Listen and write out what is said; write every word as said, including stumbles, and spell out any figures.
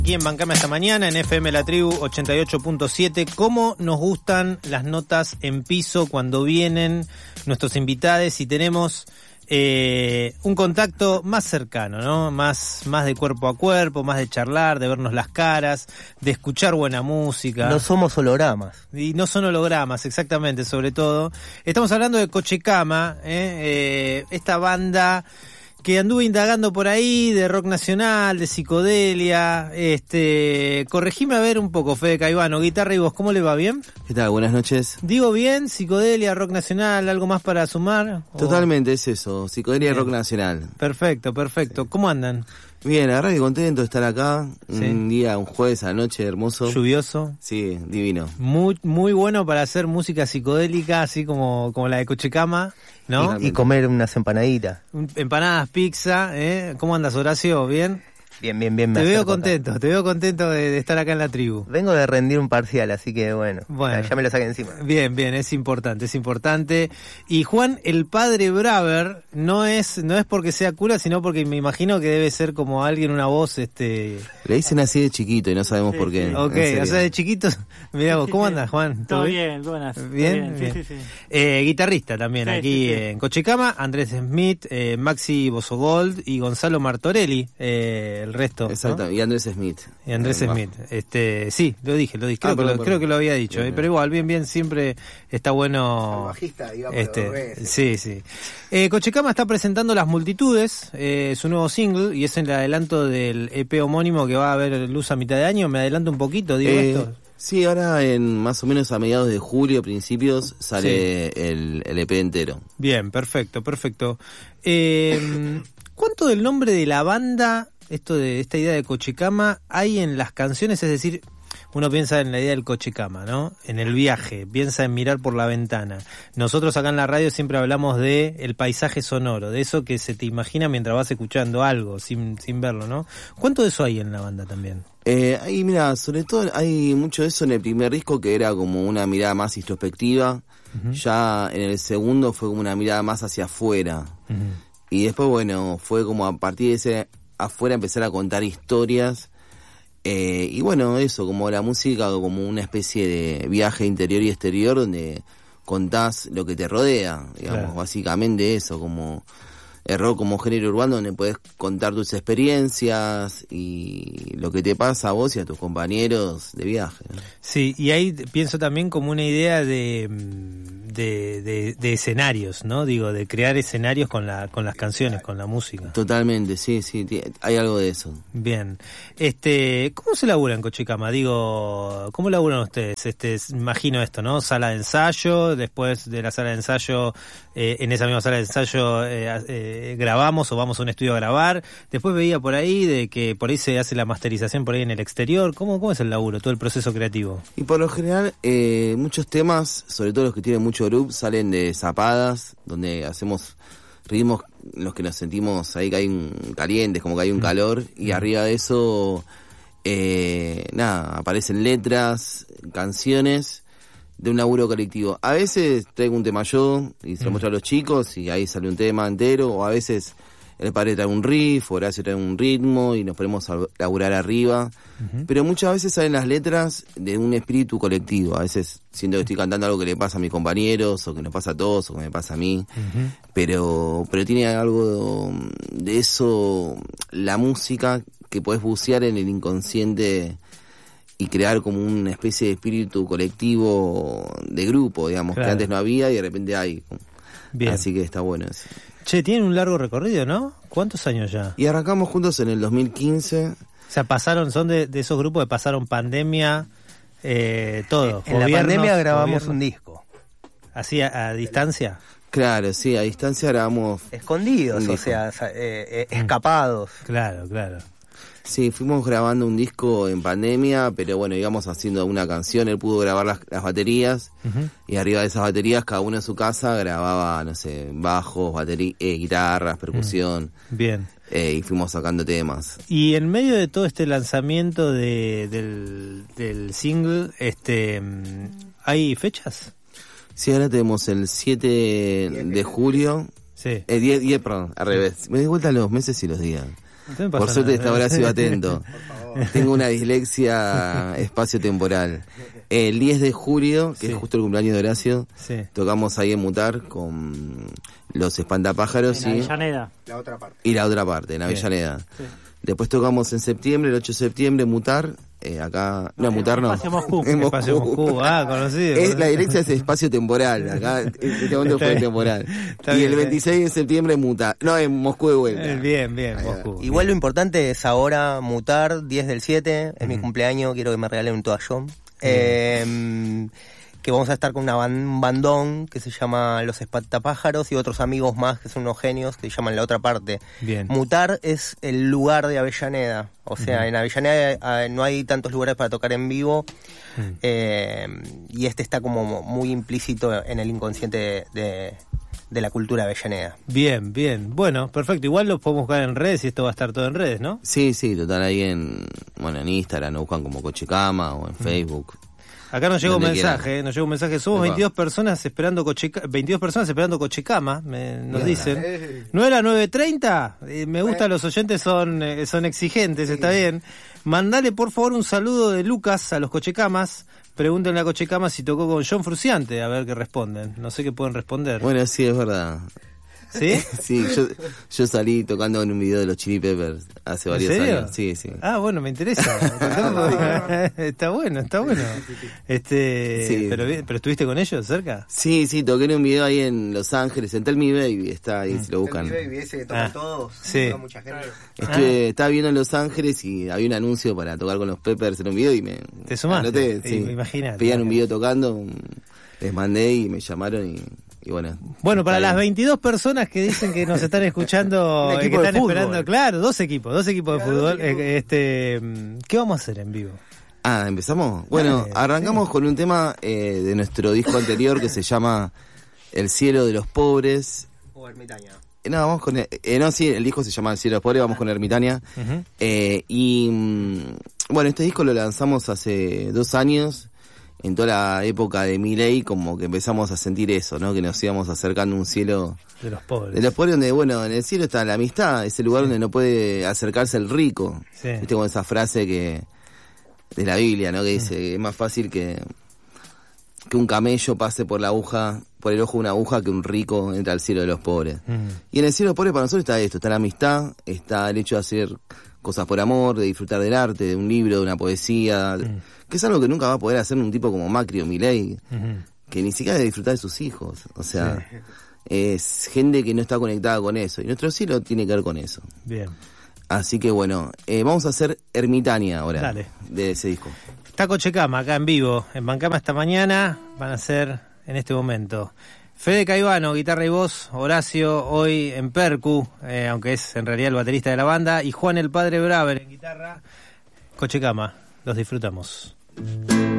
Aquí en Bancame esta mañana, en F M La Tribu ochenta y ocho punto siete, cómo nos gustan las notas en piso cuando vienen nuestros invitados y tenemos eh, un contacto más cercano, ¿no? Más, más de cuerpo a cuerpo, más de charlar, de vernos las caras, de escuchar buena música. No somos hologramas. Y no son hologramas, exactamente, sobre todo. Estamos hablando de Cochecama, ¿eh? Eh, esta banda que anduve indagando por ahí, de rock nacional, de psicodelia. Este, corregime a ver un poco, Fede Caivano, guitarra y voz, ¿cómo le va? ¿Bien? ¿Qué tal? Buenas noches. ¿Digo bien? ¿Psicodelia, rock nacional, algo más para sumar? Totalmente, ¿O? Es eso, psicodelia y Bien. rock nacional. Perfecto, perfecto. Sí. ¿Cómo andan? Bien, la verdad que contento de estar acá, sí. Un día, un jueves a la noche hermoso. ¿Lluvioso? Sí, divino. Muy muy bueno para hacer música psicodélica, así como, como la de Cochecama, ¿no? Y, y comer unas empanaditas. Empanadas, pizza, ¿eh? ¿Cómo andas, Horacio? ¿Bien? Bien, bien, bien. Te veo contento, te veo contento de, de estar acá en la tribu. Vengo de rendir un parcial, así que bueno, bueno, ya me lo saqué encima. Bien, bien, es importante, es importante. Y Juan, el padre Braver, no es no es porque sea cura, sino porque me imagino que debe ser como alguien, una voz, este... Le dicen así de chiquito y no sabemos sí, por qué. Sí. Ok, o sea, de chiquito, mirá vos, ¿cómo andas, Juan? ¿Todo, ¿Todo bien? Buenas. ¿Bien? Bien, bien. Sí, sí, sí. Eh, guitarrista también, sí, aquí sí, sí. en Cochecama, Andrés Smith, eh, Maxi Bosogold y Gonzalo Martorelli, eh, el resto. Exacto, ¿no? Y Andrés Smith. Y Andrés Smith, este, sí, lo dije, lo dije, creo, ah, que, perdón, lo, perdón. creo que lo había dicho, bien, eh, bien. pero igual, bien, bien, siempre está bueno. El bajista, digamos, este, sí, sí. Eh, Cochecama está presentando Las Multitudes, eh, su nuevo single, y es el adelanto del E P homónimo que va a ver luz a mitad de año. Me adelanto un poquito, digo eh, esto. Sí, ahora en más o menos a mediados de julio, principios, sale sí. el, el E P entero. Bien, perfecto, perfecto. Eh, ¿Cuánto del nombre de la banda, esto de esta idea de Cochecama, hay en las canciones? Es decir, uno piensa en la idea del Cochecama, ¿no? En el viaje, piensa en mirar por la ventana. Nosotros acá en la radio siempre hablamos de el paisaje sonoro, de eso que se te imagina mientras vas escuchando algo, sin, sin verlo, ¿no? ¿Cuánto de eso hay en la banda también? Eh, ahí mira, sobre todo hay mucho de eso en el primer disco, que era como una mirada más introspectiva. Uh-huh. Ya en el segundo fue como una mirada más hacia afuera. Uh-huh. Y después, bueno, fue como a partir de ese afuera empezar a contar historias. Eh, y bueno, eso, como la música, como una especie de viaje interior y exterior donde contás lo que te rodea, digamos, claro. Básicamente eso, como el rock como género urbano donde podés contar tus experiencias y lo que te pasa a vos y a tus compañeros de viaje, ¿no? Sí, y ahí pienso también como una idea de, de, de, de escenarios, ¿no? Digo, de crear escenarios con la con las canciones, con la música. Totalmente, sí, sí, hay algo de eso. Bien. Este, ¿cómo se labura en Cochecama? Digo, ¿cómo laburan ustedes? Este, imagino esto, ¿no? Sala de ensayo, después de la sala de ensayo, eh, en esa misma sala de ensayo eh, eh, grabamos o vamos a un estudio a grabar. Después veía por ahí de que por ahí se hace la masterización por ahí en el exterior. ¿Cómo, cómo es el laburo, todo el proceso creativo? Y por lo general, eh, muchos temas, sobre todo los que tienen mucho groove, salen de zapadas, donde hacemos ritmos en los que nos sentimos ahí que hay un calientes, como que hay un calor, y arriba de eso, eh, nada, aparecen letras, canciones de un laburo colectivo. A veces traigo un tema yo y se lo muestro a los chicos y ahí sale un tema entero, o a veces el padre trae un riff, Horacio trae un ritmo y nos ponemos a laburar arriba. Uh-huh. Pero muchas veces salen las letras de un espíritu colectivo. A veces siento que estoy cantando algo que le pasa a mis compañeros, o que nos pasa a todos, o que me pasa a mí. Uh-huh. Pero, pero tiene algo de eso, la música, que podés bucear en el inconsciente y crear como una especie de espíritu colectivo de grupo, digamos, claro. Que antes no había y de repente hay. Bien. Así que está bueno eso. Che, tienen un largo recorrido, ¿no? ¿Cuántos años ya? Y arrancamos juntos en el dos mil quince. O sea, pasaron, son de, de esos grupos que pasaron pandemia, eh, todo. En la pandemia grabamos gobiernos. Un disco. ¿Así a, a distancia? Claro, sí, a distancia grabamos... Escondidos, o sea, eh, eh, escapados. Claro, claro. Sí, fuimos grabando un disco en pandemia, pero bueno, íbamos haciendo una canción, él pudo grabar las, las baterías, uh-huh. Y arriba de esas baterías, cada uno en su casa grababa, no sé, bajos, batería, eh, guitarras, percusión. Uh-huh. Bien. Eh, y fuimos sacando temas. Y en medio de todo este lanzamiento de, del, del single, este, ¿hay fechas? Sí, ahora tenemos el siete de julio. Sí. El diez, diez, perdón, al revés. Me di vuelta los meses y los días. Por suerte esta hora sido atento. tengo una dislexia espacio-temporal. El diez de julio, que Sí. es justo el cumpleaños de Horacio, Sí. tocamos ahí en Mutar con los Espantapájaros En y, Avellaneda. La otra parte. y la otra parte, en Bien. Avellaneda. Sí. Después tocamos en septiembre, el ocho de septiembre, Mutar. Eh, acá, no, Mutar no. Espacio Moscú. En Espacio Moscú, ah, conocido. Es, la dirección es espacio-temporal. Acá, en este momento fue temporal. Está y bien, el eh. veintiséis de septiembre, Mutar. No, en Moscú de vuelta. Eh, Bien, bien, Ahí va. Moscú. Igual lo importante es ahora mutar, diez del siete, es mi cumpleaños, quiero que me regalen un toallón. Eh, que vamos a estar con una ban- un bandón que se llama Los Espantapájaros y otros amigos más que son unos genios que se llaman La Otra Parte. Bien. Mutar es el lugar de Avellaneda, o sea, en Avellaneda eh, no hay tantos lugares para tocar en vivo eh, y este está como muy implícito en el inconsciente de, de, de la cultura avellaneda. Bien, bien. Bueno, perfecto. Igual lo podemos buscar en redes y esto va a estar todo en redes, ¿no? Sí, sí, total, ahí en, bueno, en Instagram, nos buscan como Cochecama o en Facebook. Acá nos llega un Donde mensaje, quieran. eh, nos llega un mensaje. Somos Epa. veintidós personas esperando Cocheca, veintidós personas esperando Cochecama, me, nos Bien. dicen. ¿No era nueve treinta? Eh, me gusta, los oyentes son eh, son exigentes, está bien. Mandale por favor un saludo de Lucas a los Cochecamas. Pregúntenle a Cochecama si tocó con John Fruciante, a ver qué responden. No sé qué pueden responder. Bueno, sí, es verdad. ¿Sí? Sí, yo, yo salí tocando en un video de los Chili Peppers hace ¿En varios serio? años. Sí, sí. Ah, bueno, me interesa. Está bueno, está bueno. Este, Sí. pero bien, pero estuviste con ellos cerca. Sí, sí, toqué en un video ahí en Los Ángeles, en Tell Me Baby, está ahí, si lo buscan. ese que toca Ah, todos, sí. toca mucha gente. Estuve, estaba viendo en Los Ángeles y había un anuncio para tocar con los Peppers en un video y me... ¿Te sumaste? anoté, sí. Y- imagínate. Pedían un video tocando, les mandé y me llamaron y, y bueno. Bueno, para está las bien. veintidós personas que dicen que nos están escuchando, Un eh, que equipo de están fútbol. esperando, claro, dos equipos, dos equipos de fútbol. eh, Este, mm, ¿qué vamos a hacer en vivo? Ah, ¿empezamos? Bueno, Dale, arrancamos con un tema eh, de nuestro disco anterior que se llama El cielo de los pobres. O ermitaña. Eh, No, vamos con... Eh, no, sí, el disco se llama El cielo de los pobres, vamos con Ermitaña. Ujú. Eh, y mm, bueno, este disco lo lanzamos hace dos años, en toda la época de Milei, como que empezamos a sentir eso, ¿no? Que nos íbamos acercando a un cielo De los pobres. de los pobres, donde, bueno, en el cielo está la amistad, ese lugar donde no puede acercarse el rico. Sí. Viste como esa frase que de la Biblia, ¿no? Que dice, es más fácil que que un camello pase por la aguja, por el ojo de una aguja, que un rico entre al cielo de los pobres. Mm. Y en el cielo de los pobres para nosotros está esto, está la amistad, está el hecho de hacer cosas por amor, de disfrutar del arte, de un libro, de una poesía, que es algo que nunca va a poder hacer un tipo como Macri o Milei, Ujú. que ni siquiera de disfrutar de sus hijos. O sea, es gente que no está conectada con eso. Y nuestro cielo tiene que ver con eso. Bien. Así que bueno, eh, vamos a hacer Ermitaña ahora, Dale. de ese disco. Está Cochecama acá en vivo, en Bancama esta mañana, van a ser en este momento. Fede Caivano, guitarra y voz, Horacio hoy en percu, eh, aunque es en realidad el baterista de la banda, y Juan el Padre Braver en guitarra. Cochecama, los disfrutamos.